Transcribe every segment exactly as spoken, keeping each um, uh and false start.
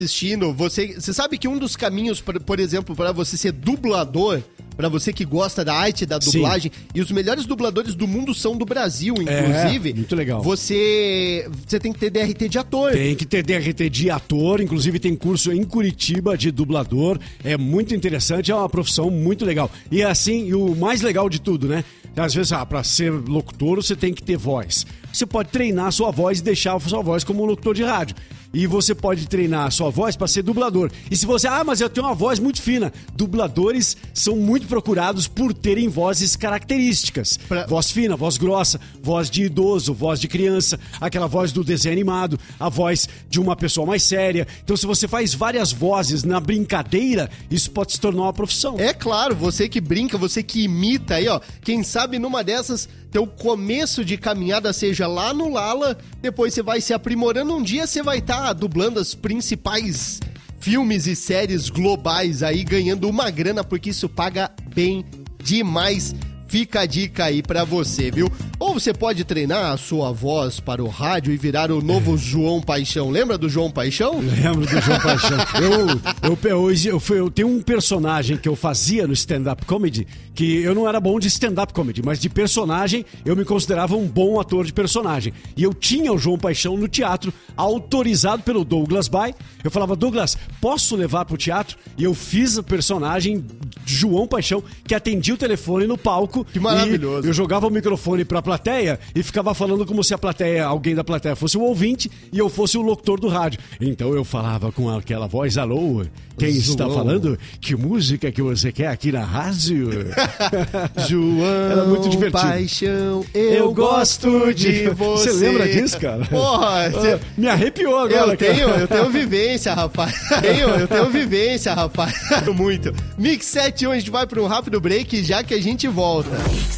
assistindo, você, você sabe que um dos caminhos, por, por exemplo, para você ser dublador, para você que gosta da arte da dublagem, sim, e os melhores dubladores do mundo são do Brasil, inclusive. É, muito legal. Você, você tem que ter D R T de ator. Tem que ter D R T de ator, inclusive tem curso em Curitiba de dublador. É muito interessante, é uma profissão muito legal. E assim, e o mais legal de tudo, né? Às vezes, ah, para ser locutor, você tem que ter voz. Você pode treinar a sua voz e deixar a sua voz como um locutor de rádio. E você pode treinar a sua voz para ser dublador. E se você, ah, mas eu tenho uma voz muito fina. Dubladores são muito procurados por terem vozes características. Pra... Voz fina, voz grossa, voz de idoso, voz de criança, aquela voz do desenho animado, a voz de uma pessoa mais séria. Então, se você faz várias vozes na brincadeira, isso pode se tornar uma profissão. É claro, você que brinca, você que imita aí, ó. Quem sabe numa dessas, teu começo de caminhada seja lá no Lala, depois você vai se aprimorando, um dia você vai estar tá dublando as principais filmes e séries globais aí, ganhando uma grana, porque isso paga bem demais. Fica a dica aí pra você, viu? Ou você pode treinar a sua voz para o rádio e virar o novo João Paixão. Lembra do João Paixão? Lembro do João Paixão. Eu, eu, eu, eu, eu, eu tenho um personagem que eu fazia no stand-up comedy, que eu não era bom de stand-up comedy, mas de personagem eu me considerava um bom ator de personagem. E eu tinha o João Paixão no teatro, autorizado pelo Douglas Bay. Eu falava, Douglas, posso levar pro teatro? E eu fiz o personagem João Paixão, que atendia o telefone no palco. Que maravilhoso. Eu jogava o microfone pra plateia e ficava falando como se a plateia, alguém da plateia fosse o ouvinte e eu fosse o locutor do rádio. Então eu falava com aquela voz, alô, quem João está falando? Que música que você quer aqui na rádio? João Era muito divertido. Paixão, eu, eu gosto de você. Você lembra disso, cara? Porra, você... me arrepiou agora. Eu tenho, eu tenho vivência, rapaz. Tenho, eu tenho vivência, rapaz. Muito. Mix sete um, a gente vai para um rápido break já que a gente volta.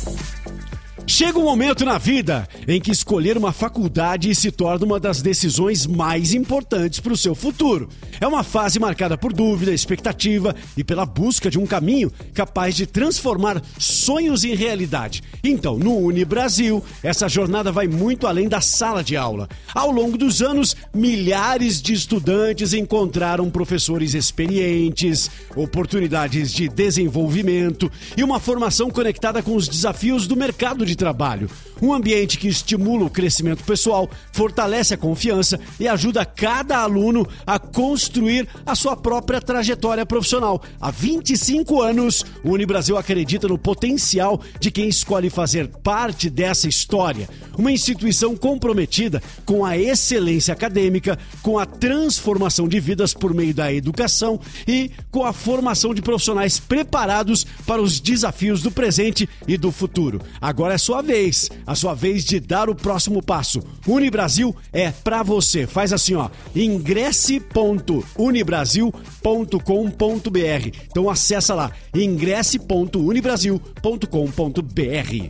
Chega um momento na vida em que escolher uma faculdade se torna uma das decisões mais importantes para o seu futuro. É uma fase marcada por dúvida, expectativa e pela busca de um caminho capaz de transformar sonhos em realidade. Então, no Unibrasil, essa jornada vai muito além da sala de aula. Ao longo dos anos, milhares de estudantes encontraram professores experientes, oportunidades de desenvolvimento e uma formação conectada com os desafios do mercado de trabalho. Um ambiente que estimula o crescimento pessoal, fortalece a confiança e ajuda cada aluno a construir a sua própria trajetória profissional. Há vinte e cinco anos, o Unibrasil acredita no potencial de quem escolhe fazer parte dessa história. Uma instituição comprometida com a excelência acadêmica, com a transformação de vidas por meio da educação e com a formação de profissionais preparados para os desafios do presente e do futuro. Agora é sua vez, a sua vez de dar o próximo passo. Unibrasil é pra você. Faz assim, ó, ingresse ponto unibrasil ponto com ponto b r. Então acessa lá, ingresse ponto unibrasil ponto com ponto b r.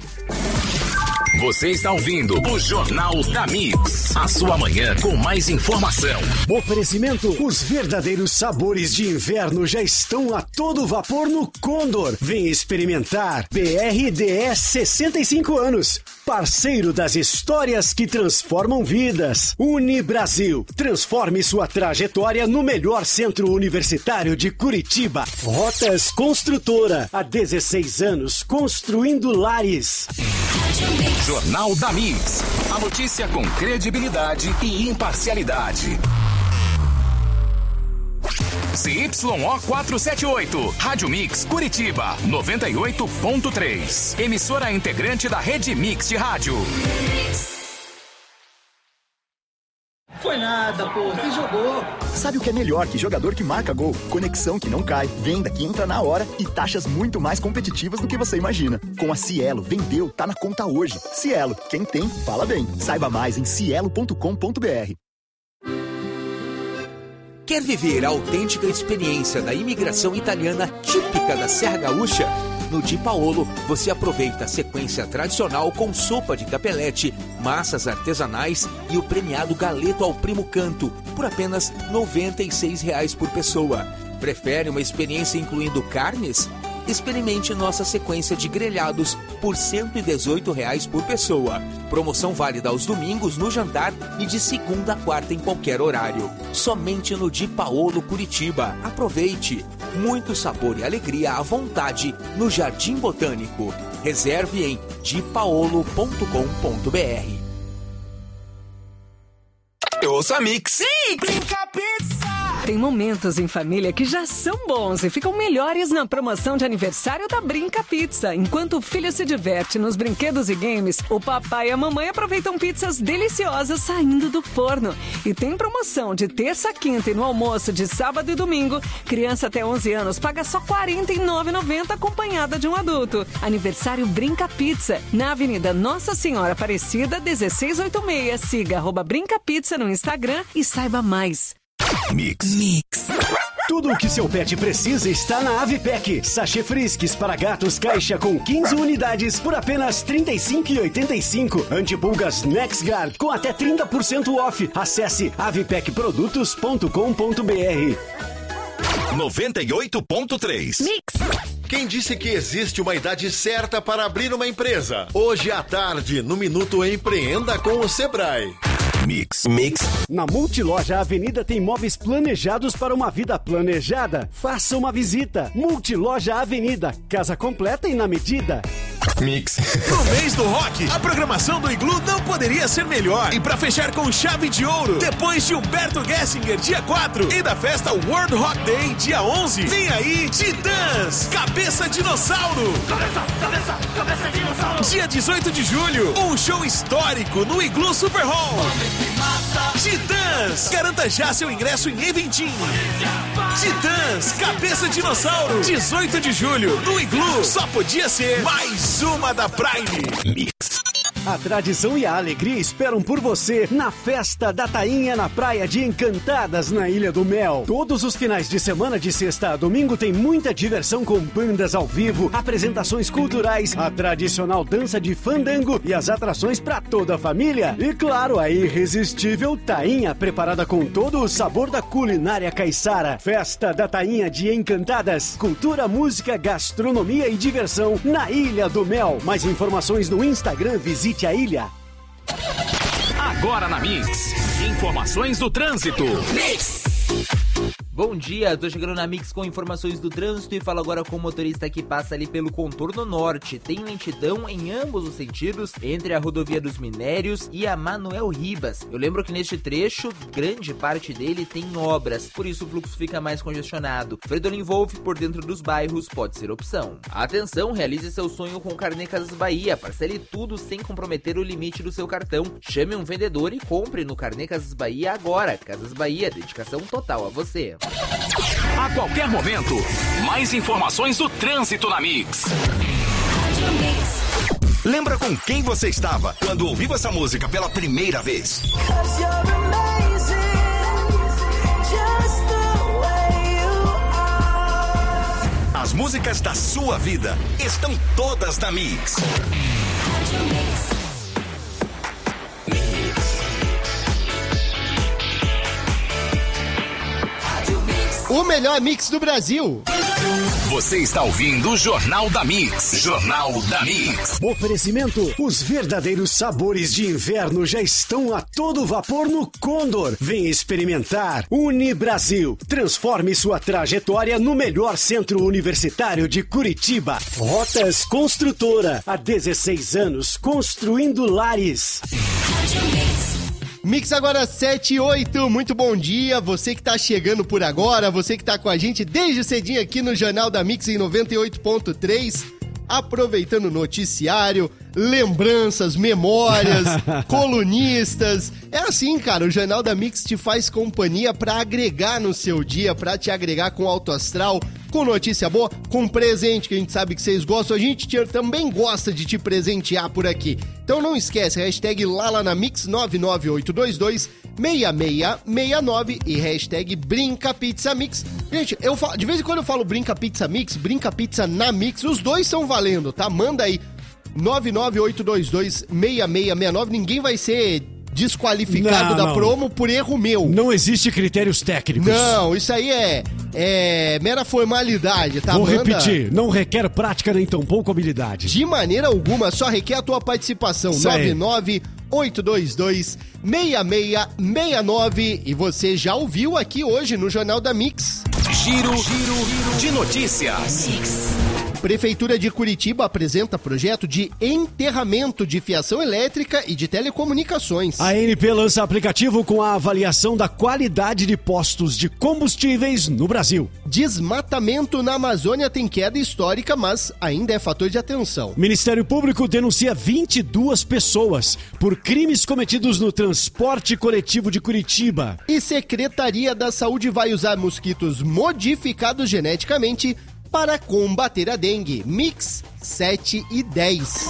Você está ouvindo o Jornal da Mix, a sua manhã com mais informação. Oferecimento: os verdadeiros sabores de inverno já estão a todo vapor no Condor. Vem experimentar. B R D S sessenta e cinco anos, parceiro das histórias que transformam vidas. Unibrasil, transforme sua trajetória no melhor centro universitário de Curitiba. Rotas Construtora, há dezesseis anos construindo lares. Jornal da Mix, a notícia com credibilidade e imparcialidade. C Y O quatrocentos e setenta e oito, Rádio Mix Curitiba, noventa e oito ponto três. Emissora integrante da Rede Mix de Rádio. Foi nada, pô, você jogou. Sabe o que é melhor que jogador que marca gol? Conexão que não cai, venda que entra na hora e taxas muito mais competitivas do que você imagina. Com a Cielo, vendeu, tá na conta hoje. Cielo, quem tem, fala bem. Saiba mais em cielo ponto com ponto b r. Quer viver a autêntica experiência da imigração italiana típica da Serra Gaúcha? No Di Paolo, você aproveita a sequência tradicional com sopa de capelete, massas artesanais e o premiado galeto ao primo canto, por apenas noventa e seis reais por pessoa. Prefere uma experiência incluindo carnes? experimente nossa sequência de grelhados por cento e dezoito reais por pessoa. Promoção válida aos domingos no jantar e de segunda a quarta em qualquer horário. Somente no Di Paolo Curitiba. Aproveite! Muito sabor e alegria à vontade no Jardim Botânico. Reserve em di paolo ponto com ponto b r. Eu ouço a Mix. Sim! Brinca Pizza! Tem momentos em família que já são bons e ficam melhores na promoção de aniversário da Brinca Pizza. Enquanto o filho se diverte nos brinquedos e games, o papai e a mamãe aproveitam pizzas deliciosas saindo do forno. E tem promoção de terça a quinta e no almoço de sábado e domingo. Criança até onze anos paga só quarenta e nove reais e noventa centavos acompanhada de um adulto. Aniversário Brinca Pizza, na Avenida Nossa Senhora Aparecida, dezesseis oitenta e seis. Siga arroba Brinca Pizza no Instagram e saiba mais. Mix. Mix. Tudo o que seu pet precisa está na Avipec. Sachê Friskies para gatos caixa com quinze unidades por apenas trinta e cinco reais e oitenta e cinco centavos. Antipulgas NexGuard com até trinta por cento off. Acesse avipec produtos ponto com ponto b r. noventa e oito ponto três. Mix. Quem disse que existe uma idade certa para abrir uma empresa? Hoje à tarde, no Minuto Empreenda com o Sebrae. Mix. Mix. Na Multiloja Avenida tem móveis planejados para uma vida planejada. Faça uma visita. Multiloja Avenida. Casa completa e na medida. Mix. No mês do rock, a programação do Iglu não poderia ser melhor. E pra fechar com chave de ouro, depois de Humberto Gessinger, dia quatro, e da festa World Rock Day, dia onze, vem aí Titãs, Cabeça Dinossauro. Cabeça, cabeça, cabeça dinossauro. Dia dezoito de julho, um show histórico no Iglu Super Hall. Titãs, garanta já seu ingresso em Eventim. Titãs, Cabeça Dinossauro, dezoito de julho, no Iglu. Só podia ser mais uma da Prime. Mix. A tradição e a alegria esperam por você na Festa da Tainha na Praia de Encantadas, na Ilha do Mel. Todos os finais de semana, de sexta a domingo, tem muita diversão com bandas ao vivo, apresentações culturais, a tradicional dança de fandango e as atrações para toda a família. E claro, a irresistível tainha, preparada com todo o sabor da culinária caiçara. Festa da Tainha de Encantadas. Cultura, música, gastronomia e diversão na Ilha do Mel. Mais informações no Instagram, visite a ilha. Agora na Mix, informações do trânsito. Mix. Bom dia, tô chegando na Mix com informações do trânsito e falo agora com o motorista que passa ali pelo contorno norte. Tem lentidão em ambos os sentidos, entre a rodovia dos Minérios e a Manuel Ribas. Eu lembro que neste trecho, grande parte dele tem obras, por isso o fluxo fica mais congestionado. Fredolin Wolf por dentro dos bairros pode ser opção. Atenção, realize seu sonho com o Carnê Casas Bahia, parcele tudo sem comprometer o limite do seu cartão. Chame um vendedor e compre no Carnê Casas Bahia agora. Casas Bahia, dedicação total a você. A qualquer momento, mais informações do trânsito na Mix. Lembra com quem você estava quando ouviu essa música pela primeira vez? As músicas da sua vida estão todas na Mix. O melhor mix do Brasil. Você está ouvindo o Jornal da Mix. Jornal da Mix. Oferecimento: os verdadeiros sabores de inverno já estão a todo vapor no Condor. Vem experimentar. Unibrasil. Transforme sua trajetória no melhor centro universitário de Curitiba. Rotas Construtora. Há dezesseis anos construindo lares. Mix agora sete e oito, muito bom dia, você que tá chegando por agora, você que tá com a gente desde cedinho aqui no Jornal da Mix em noventa e oito ponto três, aproveitando o noticiário, lembranças, memórias, colunistas. É assim, cara, o Jornal da Mix te faz companhia pra agregar no seu dia, pra te agregar com alto astral, com notícia boa, com presente que a gente sabe que vocês gostam. A gente te, também gosta de te presentear por aqui. Então não esquece, hashtag LalaNaMix nove nove oito dois dois seis seis seis nove e hashtag BrincaPizzaMix. Gente, eu falo, de vez em quando eu falo Brinca Pizza Mix, Brinca Pizza na Mix, os dois são valendo, tá? Manda aí nove nove oito dois dois seis seis seis nove, ninguém vai ser desqualificado não, da não. promo por erro meu. Não existe critérios técnicos. Não, isso aí é é mera formalidade, tá? Vou Manda... repetir, não requer prática nem tampouco habilidade. De maneira alguma, só requer a tua participação. nove nove oito dois dois seis seis seis nove. E você já ouviu aqui hoje no Jornal da Mix. Giro, giro de notícias. Mix. Prefeitura de Curitiba apresenta projeto de enterramento de fiação elétrica e de telecomunicações. A A N P lança aplicativo com a avaliação da qualidade de postos de combustíveis no Brasil. Desmatamento na Amazônia tem queda histórica, mas ainda é fator de atenção. Ministério Público denuncia vinte e duas pessoas por crimes cometidos no transporte coletivo de Curitiba. E Secretaria da Saúde vai usar mosquitos modificados geneticamente para combater a dengue. Mix sete e dez.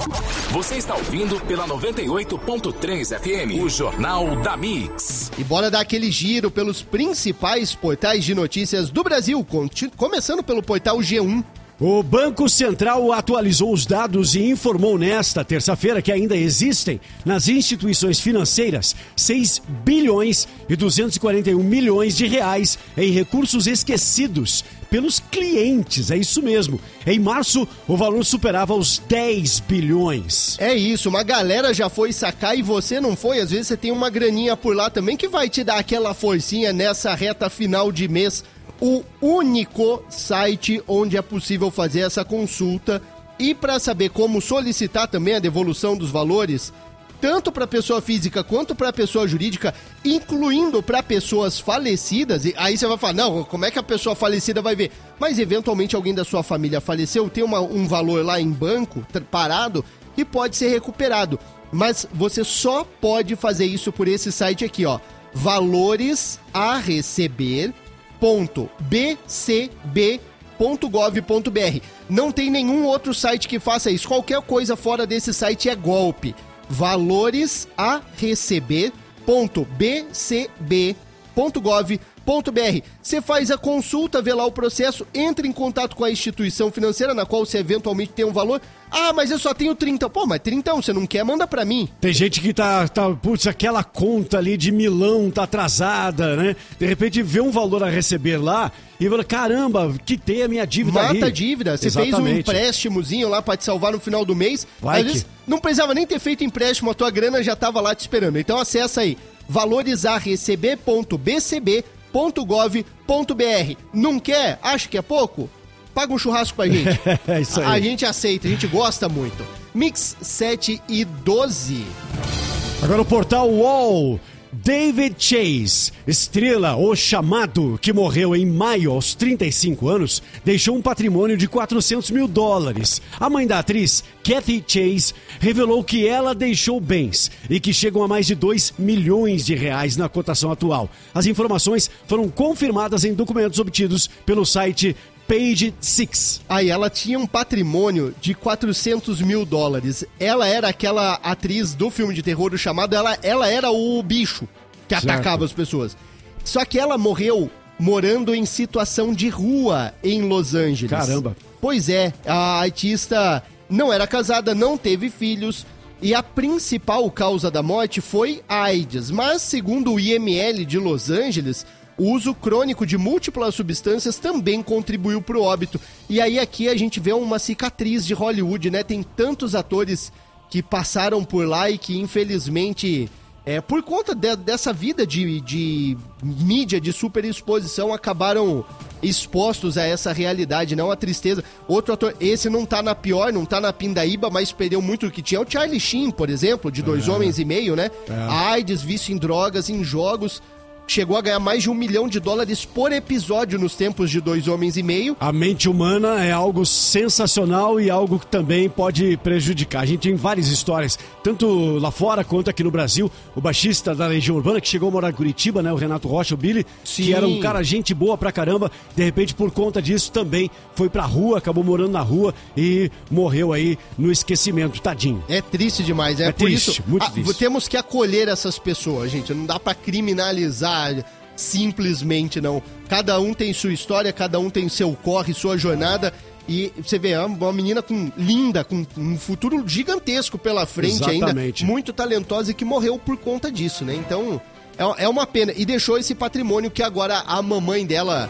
Você está ouvindo pela noventa e oito ponto três F M, o Jornal da Mix. E bora dar aquele giro pelos principais portais de notícias do Brasil, começando pelo portal G um. O Banco Central atualizou os dados e informou nesta terça-feira que ainda existem nas instituições financeiras seis bilhões e duzentos e quarenta e um milhões de reais em recursos esquecidos pelos clientes, é isso mesmo. Em março, o valor superava os dez bilhões. É isso, uma galera já foi sacar e você não foi. Às vezes você tem uma graninha por lá também que vai te dar aquela forcinha nessa reta final de mês. O único site onde é possível fazer essa consulta e para saber como solicitar também a devolução dos valores, tanto para pessoa física quanto para pessoa jurídica, incluindo para pessoas falecidas. E aí você vai falar, não, como é que a pessoa falecida vai ver? Mas eventualmente alguém da sua família faleceu, tem uma, um valor lá em banco parado que pode ser recuperado. Mas você só pode fazer isso por esse site aqui, ó, valores a receber ponto b c b ponto gov ponto b r. Não tem nenhum outro site que faça isso. Qualquer coisa fora desse site é golpe. valores a receber ponto b c b ponto gov ponto b r. Você faz a consulta, vê lá o processo, entra em contato com a instituição financeira na qual você eventualmente tem um valor. Ah, mas eu só tenho trinta. Pô, mas trinta você não quer? Manda pra mim. Tem gente que tá, tá, putz, aquela conta ali de milão tá atrasada, né? De repente vê um valor a receber lá e fala, caramba, quitei a minha dívida ali. Mata a dívida. Você fez um empréstimozinho lá pra te salvar no final do mês. Vai Às que... vezes não precisava nem ter feito empréstimo, a tua grana já tava lá te esperando. Então acessa aí, valores a receber ponto b c b ponto gov ponto b r. Não quer? Acha que é pouco? Paga um churrasco pra gente. É isso aí. A gente aceita, a gente gosta muito. Mix sete e doze. Agora o portal U O L. David Chase, estrela O Chamado, que morreu em maio aos trinta e cinco anos, deixou um patrimônio de quatrocentos mil dólares. A mãe da atriz, Kathy Chase, revelou que ela deixou bens e que chegam a mais de dois milhões de reais na cotação atual. As informações foram confirmadas em documentos obtidos pelo site Page Six. Aí ela tinha um patrimônio de quatrocentos mil dólares. Ela era aquela atriz do filme de terror O Chamado, ela, ela era o bicho que certo. Atacava as pessoas. Só que ela morreu morando em situação de rua em Los Angeles. Caramba. Pois é, a artista não era casada, não teve filhos e a principal causa da morte foi AIDS. Mas segundo o I M L de Los Angeles, o uso crônico de múltiplas substâncias também contribuiu para o óbito. E aí aqui a gente vê uma cicatriz de Hollywood, né? Tem tantos atores que passaram por lá e que infelizmente, é, por conta de, dessa vida de, de mídia, de superexposição, acabaram expostos a essa realidade, não a tristeza. Outro ator, esse não tá na pior, não tá na pindaíba, mas perdeu muito o que tinha. O Charlie Sheen, por exemplo, de Dois é. Homens e Meio, né? É. AIDS, vício em drogas, em jogos... Chegou a ganhar mais de um milhão de dólares por episódio nos tempos de Dois Homens e Meio. A mente humana é algo sensacional e algo que também pode prejudicar. A gente tem várias histórias, tanto lá fora quanto aqui no Brasil. O baixista da Legião Urbana, que chegou a morar em Curitiba, né? O Renato Rocha, o Billy, Sim. que era um cara gente boa pra caramba. De repente, por conta disso, também foi pra rua, acabou morando na rua e morreu aí no esquecimento, tadinho. É triste demais, é, é por triste, isso, muito ah, triste. Temos que acolher essas pessoas, gente. Não dá pra criminalizar simplesmente, não. Cada um tem sua história, cada um tem seu corre, sua jornada. E você vê, uma menina com, linda, com um futuro gigantesco pela frente. Exatamente. Ainda, muito talentosa e que morreu por conta disso, né? Então, é, é uma pena. E deixou esse patrimônio que agora a mamãe dela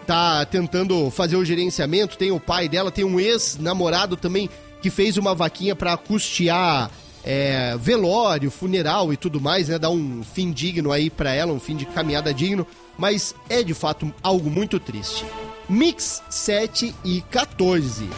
tá tentando fazer o gerenciamento, tem o pai dela, tem um ex-namorado também que fez uma vaquinha pra custear é, velório, funeral e tudo mais, né? Dar um fim digno aí pra ela, um fim de caminhada digno, mas é de fato algo muito triste. Mix sete e quatorze.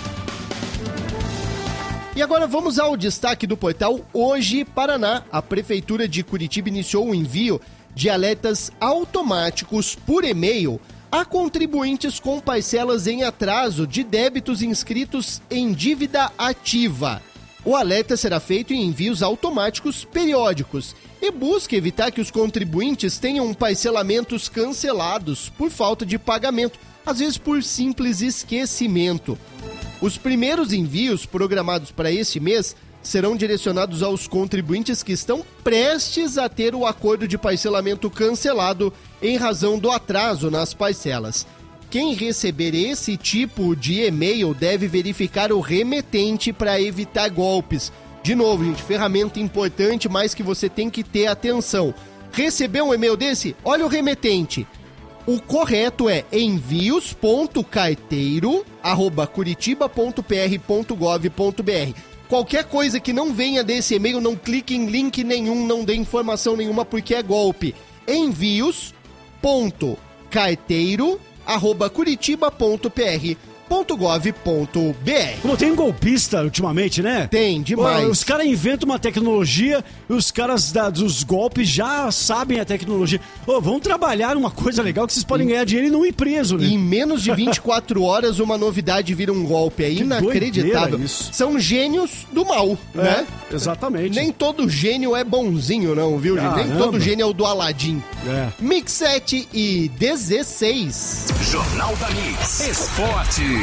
E agora vamos ao destaque do portal Hoje Paraná. A Prefeitura de Curitiba iniciou o envio de alertas automáticos por e-mail a contribuintes com parcelas em atraso de débitos inscritos em dívida ativa. O alerta será feito em envios automáticos periódicos e busca evitar que os contribuintes tenham parcelamentos cancelados por falta de pagamento, às vezes por simples esquecimento. Os primeiros envios programados para este mês serão direcionados aos contribuintes que estão prestes a ter o acordo de parcelamento cancelado em razão do atraso nas parcelas. Quem receber esse tipo de e-mail deve verificar o remetente para evitar golpes. De novo, gente, ferramenta importante, mas que você tem que ter atenção. Recebeu um e-mail desse? Olha o remetente. O correto é envios ponto carteiro arroba curitiba ponto p r ponto gov ponto b r. Qualquer coisa que não venha desse e-mail, não clique em link nenhum, não dê informação nenhuma, porque é golpe. envios ponto carteiro arroba curitiba ponto p r ponto gov ponto b r. Não tem golpista ultimamente, né? Tem, demais. Os caras inventam uma tecnologia e os caras da, dos golpes já sabem a tecnologia. Ô, vão trabalhar uma coisa legal que vocês podem ganhar dinheiro e não ir preso, né? Em menos de vinte e quatro horas, uma novidade vira um golpe. É Que inacreditável. isso. São gênios do mal, É, né? exatamente. Nem todo gênio é bonzinho, não, viu, gente? Nem Caramba. todo gênio é o do Aladim. É. Mix sete e dezesseis. Jornal da Mix. Esporte.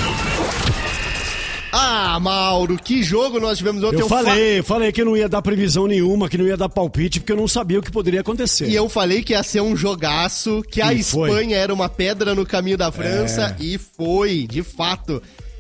Ah, Mauro, que jogo nós tivemos ontem. Eu falei, falei que não ia dar previsão nenhuma, que não ia dar palpite, porque eu não sabia o que poderia acontecer. E eu falei que ia ser um jogaço, que a E foi. Espanha era uma pedra no caminho da França, É. e foi, de fato.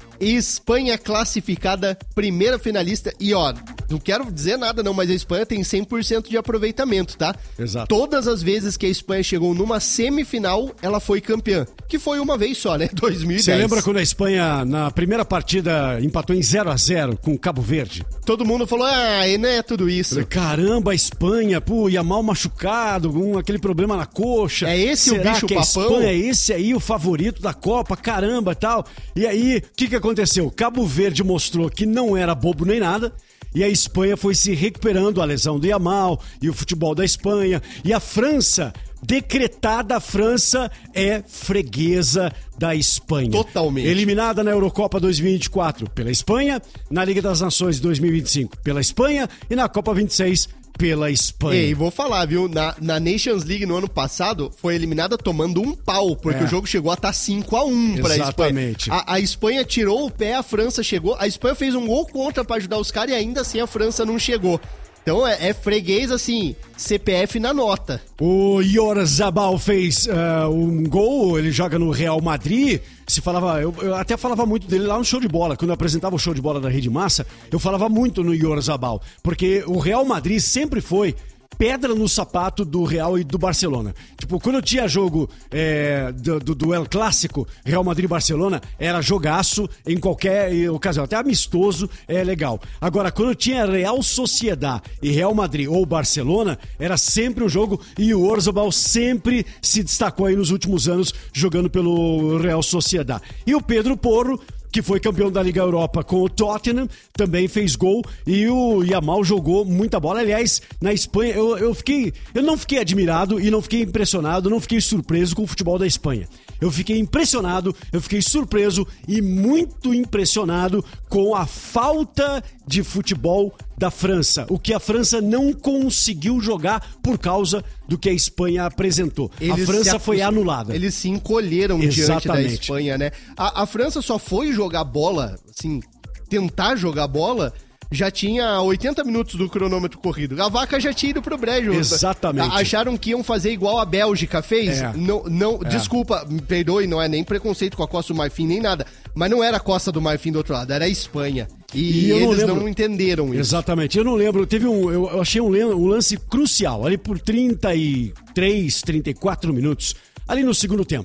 Espanha classificada, primeira finalista, e ó, não quero dizer nada não, mas a Espanha tem cem por cento de aproveitamento, tá? Exato. Todas as vezes que a Espanha chegou numa semifinal, ela foi campeã, que foi uma vez só, né? dois mil e dez. Você lembra quando a Espanha, na primeira partida, empatou em zero a zero com o Cabo Verde? Todo mundo falou, ah, e não é tudo isso. Falei, caramba, a Espanha, pô, ia mal machucado, com aquele problema na coxa. É esse o Será bicho que a papão? Espanha é esse aí o favorito da Copa, caramba e tal. E aí, o que que aconteceu? Cabo Verde mostrou que não era bobo nem nada. E a Espanha foi se recuperando, a lesão do Yamal e o futebol da Espanha. E a França, decretada a França, é freguesa da Espanha. Totalmente. Eliminada na Eurocopa dois mil e vinte e quatro pela Espanha, na Liga das Nações dois mil e vinte e cinco pela Espanha e na Copa vinte e seis pela Espanha. E vou falar, viu? Na, na Nations League no ano passado, foi eliminada tomando um pau, porque É. o jogo chegou a estar cinco a um pra Exatamente. Espanha. A, a Espanha tirou o pé, a França chegou. A Espanha fez um gol contra pra ajudar os caras e ainda assim a França não chegou. Então é, é freguês, assim, C P F na nota. O Oyarzabal fez uh, um gol, ele joga no Real Madrid. Se falava, eu, eu até falava muito dele lá no show de bola. Quando eu apresentava o show de bola da Rede Massa, eu falava muito no Oyarzabal, porque o Real Madrid sempre foi pedra no sapato do Real e do Barcelona. Tipo, quando tinha jogo é, do, do duelo clássico, Real Madrid e Barcelona, era jogaço em qualquer ocasião, até amistoso, é legal. Agora, quando tinha Real Sociedad e Real Madrid ou Barcelona, era sempre um jogo, e o Oyarzabal sempre se destacou aí nos últimos anos jogando pelo Real Sociedad. E o Pedro Porro, que foi campeão da Liga Europa com o Tottenham, também fez gol, e o Yamal jogou muita bola. Aliás, na Espanha, eu, eu fiquei, eu não fiquei admirado e não fiquei impressionado, não fiquei surpreso com o futebol da Espanha. Eu fiquei impressionado, eu fiquei surpreso e muito impressionado com a falta de futebol da França. O que a França não conseguiu jogar por causa do que a Espanha apresentou. Eles a França se foi acos- anulada. Eles se encolheram diante da Exatamente. Espanha, né? A, a França só foi jogar bola, assim, tentar jogar bola, já tinha oitenta minutos do cronômetro corrido. A vaca já tinha ido pro brejo. Exatamente. A- Acharam que iam fazer igual a Bélgica fez? É. Não, não, É. desculpa, me perdoe, não é nem preconceito com a Costa do Marfim, nem nada. Mas não era a Costa do Marfim do outro lado, era a Espanha. E, E eu não eles não, lembro. entenderam isso. Exatamente. Eu não lembro. Teve um. Eu eu achei um, len- um lance crucial, ali por trinta e três, trinta e quatro minutos, ali no segundo tempo.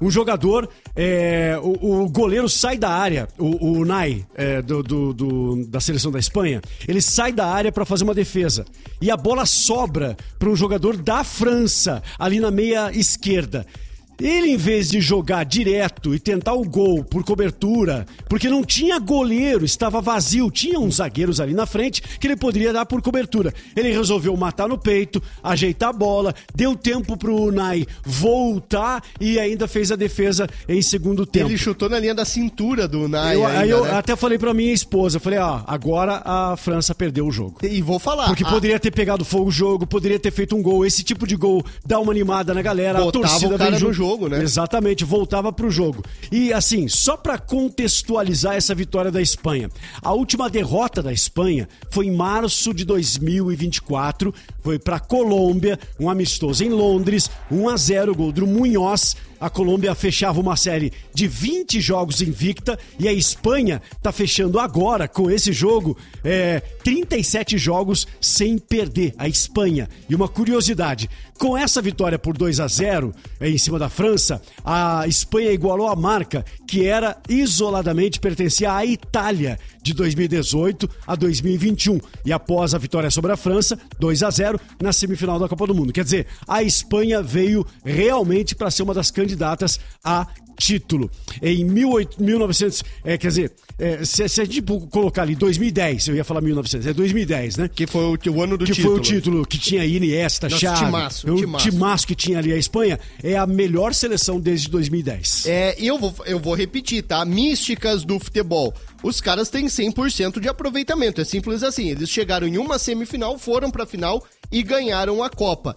um jogador, é, o, o goleiro sai da área, o, o Nai, é, do, do, do, da seleção da Espanha, ele sai da área para fazer uma defesa. E a bola sobra para um jogador da França, ali na meia esquerda. Ele, em vez de jogar direto e tentar o gol por cobertura, porque não tinha goleiro, estava vazio, tinha uns zagueiros ali na frente que ele poderia dar por cobertura. Ele resolveu matar no peito, ajeitar a bola, deu tempo pro Unai voltar e ainda fez a defesa em segundo tempo. Ele chutou na linha da cintura do Unai. Eu, ainda, aí eu né? até falei pra minha esposa, falei, ó, ah, agora a França perdeu o jogo. E vou falar. Porque a... poderia ter pegado fogo o jogo, poderia ter feito um gol. Esse tipo de gol dá uma animada na galera. Botava a torcida o cara vem junto. no jogo. Né? Exatamente, voltava pro jogo. E assim, só para contextualizar essa vitória da Espanha, a última derrota da Espanha foi em março de dois mil e vinte e quatro, foi para Colômbia, um amistoso em Londres, um a zero, gol do Munhoz. A Colômbia fechava uma série de vinte jogos invicta e a Espanha tá fechando agora, com esse jogo, é, trinta e sete jogos sem perder. A Espanha. E uma curiosidade, com essa vitória por dois a zero é, em cima da França, a Espanha igualou a marca que era isoladamente pertencia à Itália de dois mil e dezoito a dois mil e vinte e um. E após a vitória sobre a França, dois a zero, na semifinal da Copa do Mundo. Quer dizer, a Espanha veio realmente para ser uma das candidatas a título. Em mil e novecentos, é, quer dizer, é, se, se a gente colocar ali dois mil e dez, eu ia falar mil e novecentos, é dois mil e dez, né? Que foi o, o ano do que título. Que foi o título que tinha Iniesta, Xavi, timaço, o timaço. timaço que tinha ali a Espanha, é a melhor seleção desde dois mil e dez. É, eu vou, eu vou repetir, tá? Místicas do futebol. Os caras têm cem por cento de aproveitamento, é simples assim. Eles chegaram em uma semifinal, foram pra final e ganharam a Copa.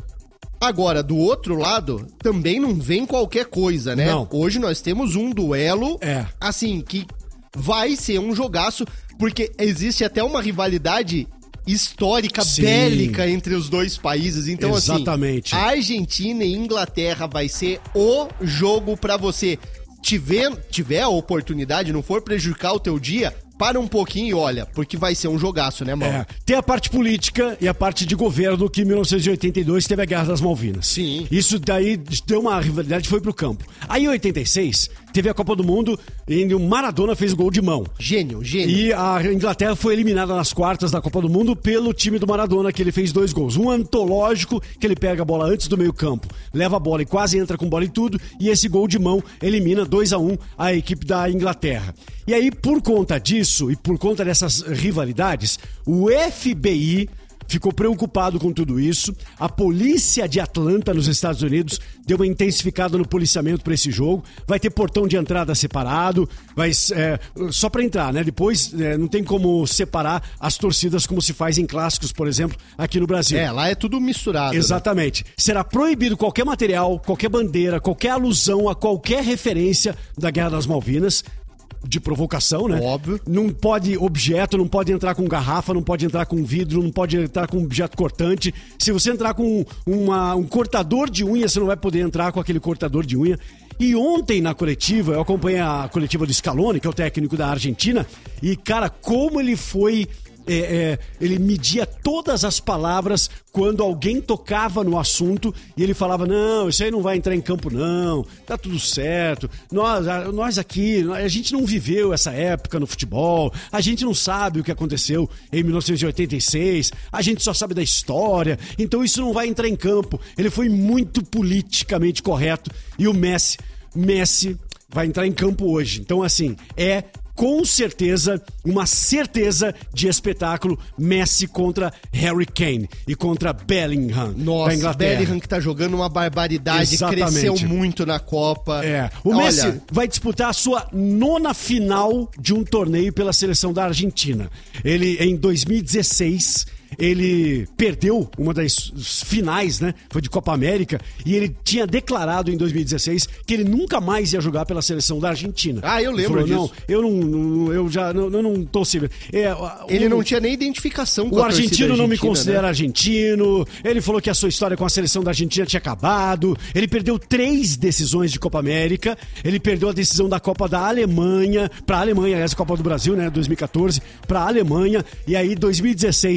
Agora, do outro lado, também não vem qualquer coisa, né? Não. Hoje nós temos um duelo, é. assim, que vai ser um jogaço, porque existe até uma rivalidade histórica, Sim. bélica entre os dois países. Então, Exatamente. assim, Argentina e Inglaterra vai ser o jogo pra você. Tiver, tiver a oportunidade, não for prejudicar o teu dia, para um pouquinho e olha, porque vai ser um jogaço, né, Mauro? É, tem a parte política e a parte de governo que em mil novecentos e oitenta e dois teve a Guerra das Malvinas. Sim. Isso daí deu uma rivalidade e foi pro campo. Aí em oitenta e seis teve a Copa do Mundo e o Maradona fez o gol de mão. Gênio, gênio. E a Inglaterra foi eliminada nas quartas da Copa do Mundo pelo time do Maradona, que ele fez dois gols. Um antológico, que ele pega a bola antes do meio campo, leva a bola e quase entra com bola e tudo, e esse gol de mão elimina dois a um a equipe da Inglaterra. E aí, por conta disso e por conta dessas rivalidades, o F B I ficou preocupado com tudo isso. A polícia de Atlanta, nos Estados Unidos, deu uma intensificada no policiamento para esse jogo. Vai ter portão de entrada separado, vai, é, só para entrar, né? Depois é, não tem como separar as torcidas como se faz em clássicos, por exemplo, aqui no Brasil. É, lá é tudo misturado. Exatamente. Né? Será proibido qualquer material, qualquer bandeira, qualquer alusão a qualquer referência da Guerra das Malvinas. De provocação, né? Óbvio. Não pode objeto, não pode entrar com garrafa, não pode entrar com vidro, não pode entrar com objeto cortante. Se você entrar com uma, um cortador de unha, você não vai poder entrar com aquele cortador de unha. E ontem na coletiva, eu acompanhei a coletiva do Scaloni, que é o técnico da Argentina, e cara, como ele foi... É, é, ele media todas as palavras quando alguém tocava no assunto e ele falava, não, isso aí não vai entrar em campo não, tá tudo certo, nós, nós aqui, a gente não viveu essa época no futebol, a gente não sabe o que aconteceu em mil novecentos e oitenta e seis, a gente só sabe da história, então isso não vai entrar em campo. Ele foi muito politicamente correto e o Messi, Messi vai entrar em campo hoje, então assim, é com certeza, uma certeza de espetáculo, Messi contra Harry Kane e contra Bellingham. Nossa, da Inglaterra. Bellingham que tá jogando uma barbaridade, Exatamente. Cresceu muito na Copa. É, o Olha... Messi vai disputar a sua nona final de um torneio pela seleção da Argentina. Ele, em dois mil e dezesseis... ele perdeu uma das finais, né? Foi de Copa América. E ele tinha declarado em dois mil e dezesseis que ele nunca mais ia jogar pela seleção da Argentina. Ah, eu lembro ele falou, disso. Não, eu não, não, eu já não, eu não tô se... É, ele o, não tinha nem identificação com o a torcida argentino não me considera, né? argentino. Ele falou que a sua história com a seleção da Argentina tinha acabado. Ele perdeu três decisões de Copa América. Ele perdeu a decisão da Copa da Alemanha, pra Alemanha, aliás, a Copa do Brasil, né? dois mil e quatorze, pra Alemanha. E aí, dois mil e dezesseis, quando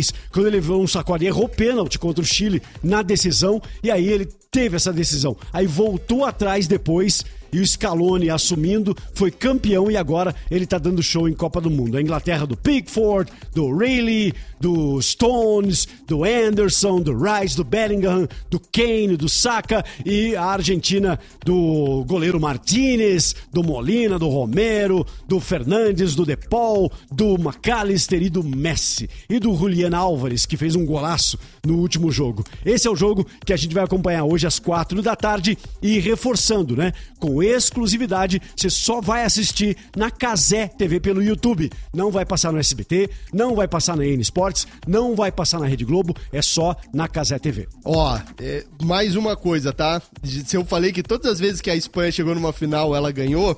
quando ele levou um sacode, errou pênalti contra o Chile na decisão, e aí ele teve essa decisão. Aí voltou atrás depois, e o Scaloni assumindo, foi campeão, e agora ele tá dando show em Copa do Mundo. A Inglaterra do Pickford, do Reilly, do Stones, do Anderson, do Rice, do Bellingham, do Kane, do Saka, e a Argentina do goleiro Martínez, do Molina, do Romero, do Fernandes, do De Paul, do McAllister e do Messi. E do Julián Álvares, que fez um golaço no último jogo. Esse é o jogo que a gente vai acompanhar hoje às quatro da tarde, e reforçando, né? Com exclusividade, você só vai assistir na Cazé T V pelo YouTube. Não vai passar no S B T, não vai passar na N Sports, não vai passar na Rede Globo, é só na Cazé T V. Ó, é, mais uma coisa, tá? Se eu falei que todas as vezes que a Espanha chegou numa final, ela ganhou,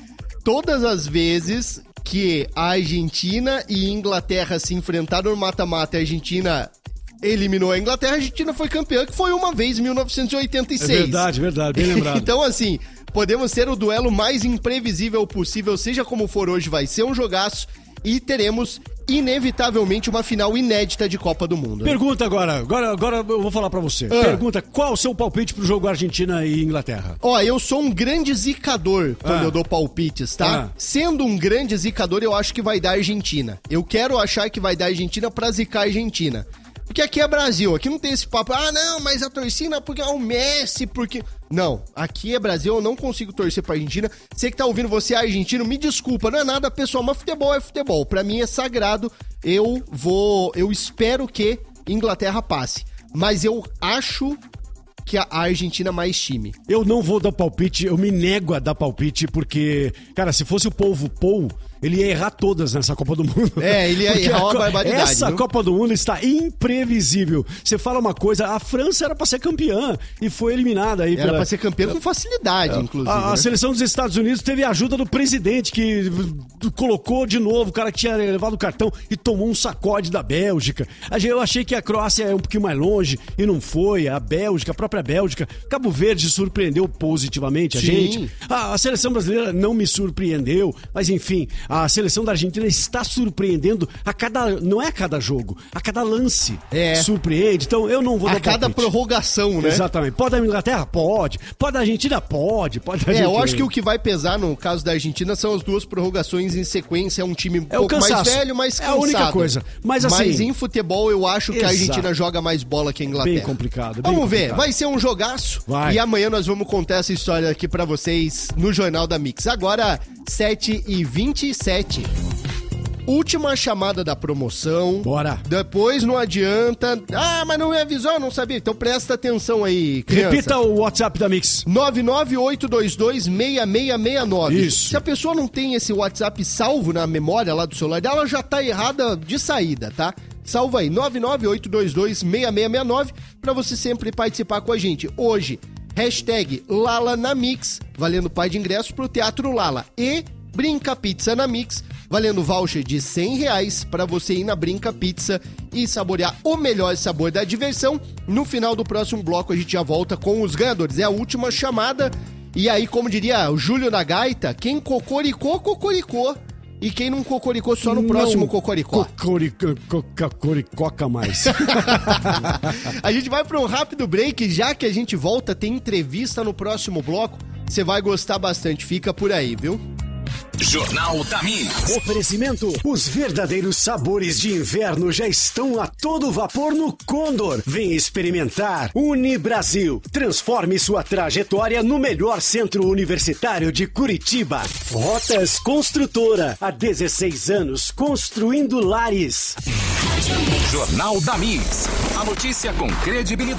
todas as vezes que a Argentina e a Inglaterra se enfrentaram no mata-mata, a Argentina eliminou a Inglaterra, a Argentina foi campeã, que foi uma vez em mil novecentos e oitenta e seis. É verdade, verdade, bem lembrado. Então, assim, podemos ter o duelo mais imprevisível possível, seja como for hoje, vai ser um jogaço, e teremos inevitavelmente uma final inédita de Copa do Mundo. Né? Pergunta agora, agora, agora eu vou falar pra você. Ah. Pergunta, qual o seu palpite pro jogo Argentina e Inglaterra? Ó, eu sou um grande zicador quando ah. eu dou palpites, tá? Ah. Sendo um grande zicador, eu acho que vai dar Argentina. Eu quero achar que vai dar Argentina pra zicar a Argentina. Porque aqui é Brasil, aqui não tem esse papo, ah não, mas a torcida porque é o Messi, porque... Não, aqui é Brasil, eu não consigo torcer pra Argentina. Você que tá ouvindo, você é argentino, me desculpa, não é nada pessoal, mas futebol é futebol. Pra mim é sagrado, eu vou, eu espero que Inglaterra passe. Mas eu acho que a Argentina mais time. Eu não vou dar palpite, eu me nego a dar palpite, porque, cara, se fosse o povo Pou, ele ia errar todas nessa Copa do Mundo. É, ele ia porque errar uma barbaridade. Essa viu? Copa do Mundo está imprevisível. Você fala uma coisa, a França era pra ser campeã e foi eliminada. Aí era pela... pra ser campeã com facilidade, é. inclusive. A, a né? seleção dos Estados Unidos teve a ajuda do presidente, que colocou de novo o cara que tinha levado o cartão e tomou um sacode da Bélgica. Eu achei que a Croácia é um pouquinho mais longe e não foi. A Bélgica, a própria Bélgica. Cabo Verde surpreendeu positivamente a Sim. gente. A, a seleção brasileira não me surpreendeu, mas enfim... A seleção da Argentina está surpreendendo a cada... Não é a cada jogo, a cada lance. É. Surpreende. Então eu não vou dar A cada palpite. prorrogação, né? Exatamente. Pode a Inglaterra? Pode. Pode a Argentina? Pode. Pode a É, Argentina. eu acho que o que vai pesar no caso da Argentina são as duas prorrogações em sequência. É um time um é pouco mais cansaço. velho, mais cansado. É a única coisa. Mas assim... Mas em futebol eu acho que Exato. a Argentina joga mais bola que a Inglaterra. Bem complicado. Bem vamos complicado. ver. Vai ser um jogaço. Vai. E amanhã nós vamos contar essa história aqui pra vocês no Jornal da Mix. Agora, sete e vinte e sete. Última chamada da promoção. Bora. Depois não adianta. Ah, mas não me avisou, eu não sabia. Então presta atenção aí, criança. Repita o WhatsApp da Mix. nove nove oito dois dois seis seis seis nove. Isso. Se a pessoa não tem esse WhatsApp salvo na memória lá do celular dela, já tá errada de saída, tá? Salva aí, nove nove oito dois dois seis seis seis nove, pra você sempre participar com a gente. Hoje, hashtag Lala na Mix, valendo par de ingressos pro Teatro Lala. E Brinca Pizza na Mix, valendo voucher de cem reais para você ir na Brinca Pizza e saborear o melhor sabor da diversão. No final do próximo bloco a gente já volta com os ganhadores. É a última chamada. E aí, como diria o Júlio da Gaita, quem cocoricou, cocoricou. E quem não cocoricou só no não próximo cocoricó. Cocorico, cocoricoca mais. A gente vai para um rápido break, já que a gente volta, tem entrevista no próximo bloco. Você vai gostar bastante, fica por aí, viu? Jornal da Mix. Oferecimento. Os verdadeiros sabores de inverno já estão a todo vapor no Condor. Vem experimentar. Unibrasil. Transforme sua trajetória no melhor centro universitário de Curitiba. Rotas Construtora. Há dezesseis anos construindo lares. Jornal da Mix. A notícia com credibilidade.